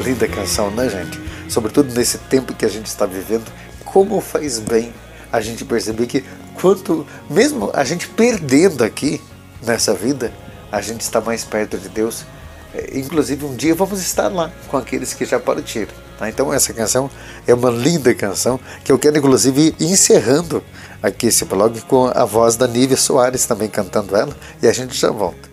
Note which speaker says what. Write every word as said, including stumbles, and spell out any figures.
Speaker 1: Linda canção, né, gente? Sobretudo nesse tempo que a gente está vivendo, como faz bem a gente perceber que quanto, mesmo a gente perdendo aqui nessa vida, a gente está mais perto de Deus. Inclusive um dia vamos estar lá com aqueles que já partiram, tá? Então essa canção é uma linda canção que eu quero inclusive ir encerrando aqui esse blog com a voz da Nívia Soares também cantando ela, e a gente já volta.